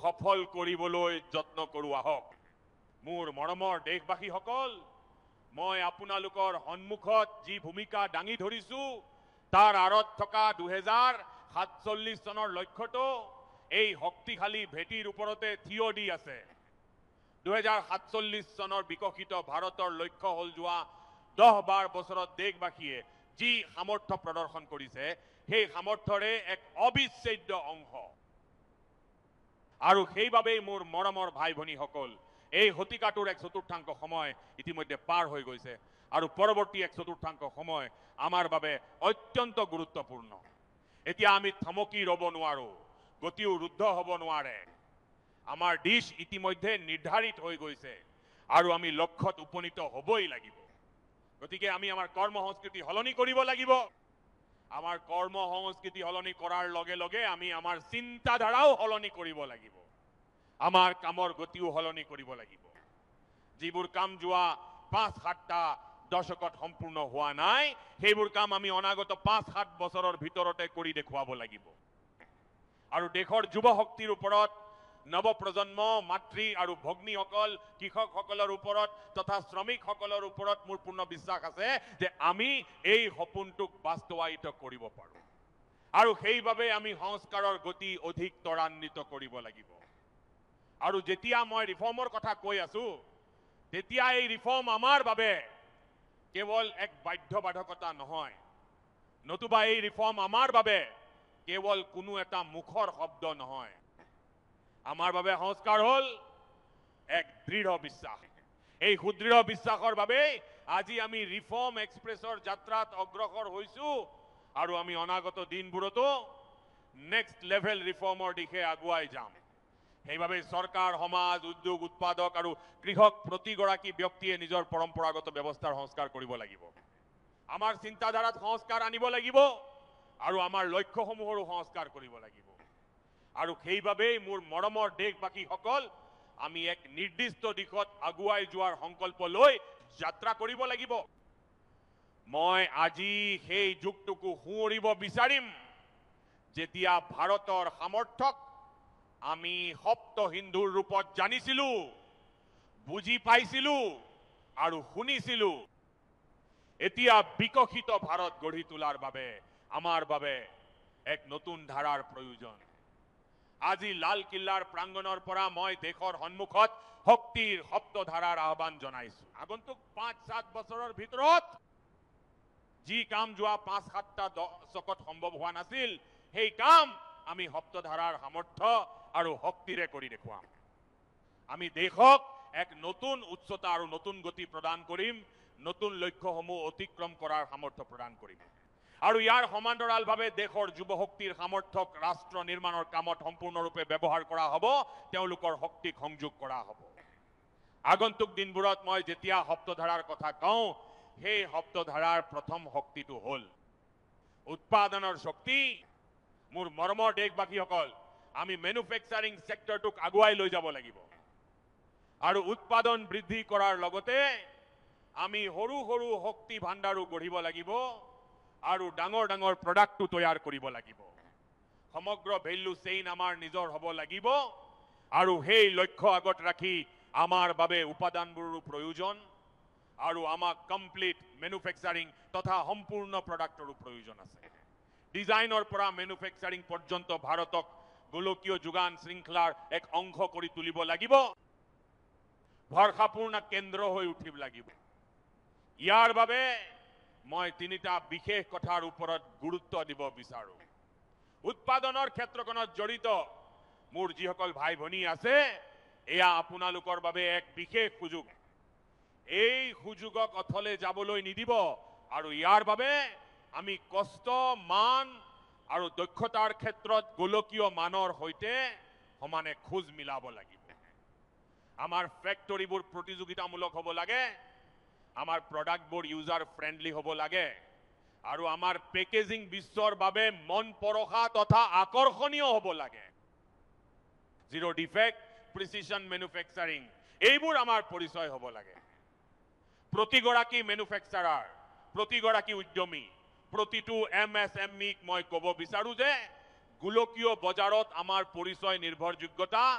সফল কৰিবলৈ যত্ন কৰোঁ আহক। মোৰ মৰমৰ দেশবাসীসকল, মই আপোনালোকৰ সন্মুখত যি ভূমিকা দাঙি ধৰিছোঁ তাৰ আঁৰত থকা 2047 চনৰ লক্ষ্যটো এই শক্তিশালী ভেটিৰ ওপৰতে থিয় দি আছে। 2047 চনৰ বিকশিত ভাৰতৰ লক্ষ্য হ'ল যোৱা 10-12 বছৰত দেশবাসীয়ে যি সামৰ্থ্য প্ৰদৰ্শন কৰিছে সেই সামৰ্থ্যৰে এক অবিচ্ছেদ্য অংশ। আৰু সেইবাবেই মোৰ মৰমৰ ভাই ভনীসকল, এই শতিকাটোৰ এক চতুৰ্থাংশ সময় ইতিমধ্যে পাৰ হৈ গৈছে আৰু পৰৱৰ্তী এক চতুৰ্থাংশ সময় আমাৰ বাবে অত্যন্ত গুৰুত্বপূৰ্ণ। এতিয়া আমি থমকি ৰ'ব নোৱাৰো, গতিও ৰুদ্ধ হ'ব নোৱাৰে। আমাৰ দিশ ইতিমধ্যে নিৰ্ধাৰিত হৈ গৈছে আৰু আমি লক্ষ্যত উপনীত হ'বই লাগিব। গতিকে আমি আমাৰ কৰ্ম সংস্কৃতি সলনি কৰিব লাগিব। আমাৰ কৰ্ম সংস্কৃতি সলনি কৰাৰ লগে লগে আমি আমাৰ চিন্তাধাৰাও সলনি কৰিব লাগিব। আমাৰ কামৰ গতিও সলনি কৰিব লাগিব। যিবোৰ কাম যোৱা 5-7টা দশকত সম্পূৰ্ণ হোৱা নাই, সেইবোৰ কাম আমি অনাগত 5-7 বছৰৰ ভিতৰতে কৰি দেখুৱাব লাগিব। আৰু দেশৰ যুৱ শক্তিৰ ওপৰত, নৱপ্ৰজন্ম, মাতৃ আৰু ভগ্নীসকল, কৃষকসকলৰ ওপৰত তথা শ্ৰমিকসকলৰ ওপৰত মোৰ পূৰ্ণ বিশ্বাস আছে যে আমি এই সপোনটোক বাস্তৱায়িত কৰিব পাৰোঁ। আৰু সেইবাবে আমি সংস্কাৰৰ গতি অধিক ত্বৰান্বিত কৰিব লাগিব। আৰু যেতিয়া মই ৰিফৰ্মৰ কথা কৈ আছো, তেতিয়া এই ৰিফৰ্ম আমাৰ বাবে কেৱল এক বাধ্যবাধকতা নহয়, নতুবা এই ৰিফৰ্ম আমাৰ বাবে কেৱল কোনো এটা মুখৰ শব্দ নহয়। আমাৰ বাবে সংস্কাৰ হ'ল এক দৃঢ় বিশ্বাস। এই সুদৃঢ় বিশ্বাসৰ বাবেই আজি আমি ৰিফৰ্ম এক্সপ্ৰেছৰ যাত্ৰাত অগ্ৰসৰ হৈছো আৰু আমি অনাগত দিনবোৰতো নেক্সট লেভেল ৰিফৰ্মৰ দিশে আগুৱাই যাম। সেইবাবে চৰকাৰ, সমাজ, উদ্যোগ, উৎপাদক আৰু কৃষক প্ৰতিগৰাকী ব্যক্তিয়ে নিজৰ পৰম্পৰাগত ব্যৱস্থাৰ সংস্কাৰ কৰিব লাগিব। আমাৰ চিন্তাধাৰাত সংস্কাৰ আনিব লাগিব আৰু আমাৰ লক্ষ্যসমূহৰো সংস্কাৰ কৰিব লাগিব। আৰু সেইবাবেই মোৰ মৰমৰ দেশবাসীসকল, আমি এক নিৰ্দিষ্ট দিশত আগুৱাই যোৱাৰ সংকল্প লৈ যাত্ৰা কৰিব লাগিব। মই আজি সেই যুগটোকো সোঁৱৰিব বিচাৰিম যেতিয়া ভাৰতৰ সামৰ্থ্যক আমি সপ্ত হিন্দুৰ ৰূপত জানিছিলো, বুজি পাইছিলো আৰু শুনিছিলো। এতিয়া বিকশিত ভাৰত গঢ়ি তোলাৰ বাবে আমাৰ বাবে এক নতুন ধাৰাৰ প্ৰয়োজন। আজি লালকিল্লাৰ প্ৰাংগণৰ পৰা মই দেশৰ সন্মুখত শক্তিৰ সপ্তধাৰাৰ আহ্বান জনাইছো। আগন্তুক 5-7 বছৰৰ ভিতৰত যি কাম যোৱা 5-7টা দশকত সম্ভৱ হোৱা নাছিল, সেই কাম আমি সপ্তধাৰাৰ সামৰ্থ্য আৰু শক্তিৰে কৰি দেখুৱাম। আমি দেশক এক নতুন উচ্চতা আৰু নতুন গতি প্ৰদান কৰিম, নতুন লক্ষ্যসমূহ অতিক্ৰম কৰাৰ সামৰ্থ্য প্ৰদান কৰিম। আৰু ইয়াৰ সমান্তৰালভাৱে দেশৰ যুৱ শক্তিৰ সামৰ্থ্যক ৰাষ্ট্ৰ নিৰ্মাণৰ কামত সম্পূৰ্ণৰূপে ব্যৱহাৰ কৰা হ'ব, তেওঁলোকৰ শক্তিক সংযোগ কৰা হ'ব। আগন্তুক দিনবোৰত মই যেতিয়া সপ্তধাৰাৰ কথা কওঁ, সেই সপ্তধাৰাৰ প্ৰথম শক্তিটো হ'ল উৎপাদনৰ শক্তি। মোৰ মৰমৰ দেশবাসীসকল, আমি মেনুফেকচাৰিং ছেক্টৰটোক আগুৱাই লৈ যাব লাগিব আৰু উৎপাদন বৃদ্ধি কৰাৰ লগতে আমি সৰু সৰু শক্তি ভাণ্ডাৰো গঢ়িব লাগিব আৰু ডাঙৰ ডাঙৰ প্ৰডাক্টটো তৈয়াৰ কৰিব লাগিব। সমগ্ৰ ভেল্যু চেইন আমাৰ নিজৰ হ'ব লাগিব আৰু সেই লক্ষ্য আগত ৰাখি আমাৰ বাবে উপাদানবোৰৰো প্ৰয়োজন আৰু আমাক কমপ্লিট মেনুফেকচাৰিং তথা সম্পূৰ্ণ প্ৰডাক্টৰো প্ৰয়োজন আছে। ডিজাইনৰ পৰা মেনুফেকচাৰিং পৰ্যন্ত ভাৰতক গোলকীয় যোগান শৃংখলাৰ এক অংশ কৰি তুলিব লাগিব, ভৰসাপূৰ্ণ কেন্দ্ৰ হৈ উঠিব লাগিব। ইয়াৰ বাবে মই 3টা বিশেষ কথাৰ ওপৰত গুৰুত্ব দিব বিচাৰো। উৎপাদনৰ ক্ষেত্ৰখনত জড়িত মোৰ যিসকল ভাই ভনী আছে, এয়া আপোনালোকৰ বাবে এক বিশেষ সুযোগ। এই সুযোগক অথলে যাবলৈ নিদিব আৰু ইয়াৰ বাবে আমি কষ্ট, মান আৰু দক্ষতাৰ ক্ষেত্ৰত গোলকীয় মানৰ সৈতে সমানে খোজ মিলাব লাগিব। আমাৰ ফেক্টৰীবোৰ প্ৰতিযোগিতামূলক হ'ব লাগে, আমাৰ প্ৰডাক্টবোৰ ইউজাৰ ফ্ৰেণ্ডলি হ'ব লাগে আৰু আমাৰ পেকেজিং বিশ্বৰ বাবে মন পৰখা তথা আকৰ্ষণীয় হ'ব লাগে। জিৰ' ডিফেক্ট, প্ৰিচিজন মেনুফেকচাৰিং, এইবোৰ আমাৰ পৰিচয় হ'ব লাগে। প্ৰতিগৰাকী মেনুফেকচাৰাৰ, প্ৰতিগৰাকী উদ্যমী, প্ৰতিটো MSMEক মই ক'ব বিচাৰো যে গোলকীয় বজাৰত আমাৰ পৰিচয় নিৰ্ভৰযোগ্যতা